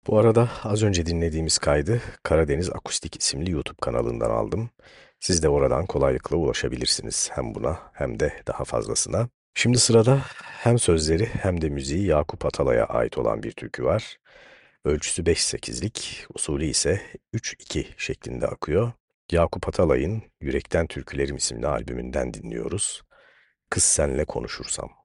Bu arada az önce dinlediğimiz kaydı Karadeniz Akustik isimli YouTube kanalından aldım. Siz de oradan kolaylıkla ulaşabilirsiniz hem buna hem de daha fazlasına. Şimdi sırada hem sözleri hem de müziği Yakup Atalay'a ait olan bir türkü var. Ölçüsü 5/8'lik, usulü ise 3-2 şeklinde akıyor. Yakup Atalay'ın Yürekten Türkülerim isimli albümünden dinliyoruz. Kız senle konuşursam.